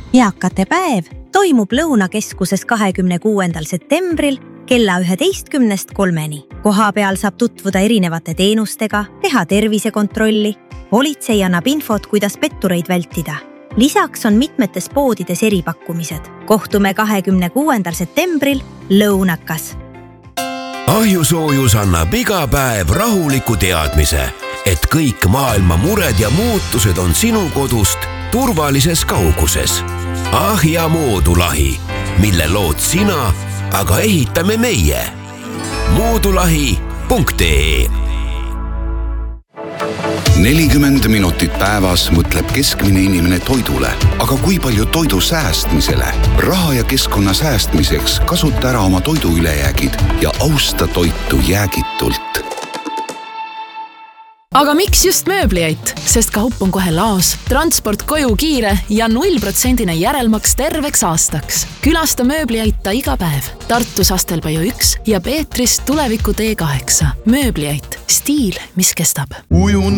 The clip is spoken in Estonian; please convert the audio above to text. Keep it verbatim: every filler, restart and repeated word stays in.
Eakate päev toimub Lõunakeskuses kahekümne kuuendal septembril kella üheteistkümnest kolmeni. Koha peal saab tutvuda erinevate teenustega, teha tervisekontrolli. Politsei annab infot, kuidas pettureid vältida. Lisaks on mitmetes poodides eripakkumised. Kohtume kahekümne kuuendal septembril Lõunakas. Ahjusoojus annab iga päev rahuliku teadmise, et kõik maailma mured ja muutused on sinu kodust turvalises kauguses. Ahja moodulahi, mille lood sina, aga ehitame meie. moodulahi punkt ee nelikümmend minutit päevas mõtleb keskmine inimene toidule, aga kui palju toidu säästmisele? Raha ja keskkonna säästmiseks kasuta ära oma toidu ülejäägid ja austa toitu jäägitult. Aga miks just mööbliait? Sest kaup on kohe laos, transport koju kiire ja null protsendine järelmaks terveks aastaks. Külasta mööbliaita iga päev. Tartus Astelpaju üks ja Peetris tuleviku tee kaheksa. Mööbliait. Stiil, mis kestab. Ujun